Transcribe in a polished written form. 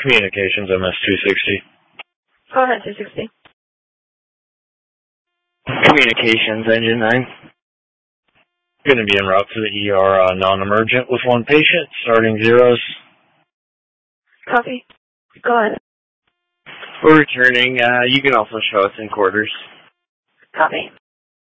Communications MS-260. Go ahead, 260. Communications, Engine 9. Going to be en route to the ER non-emergent with one patient, starting zeros. Copy. Go ahead. We're returning. You can also show us in quarters. Copy.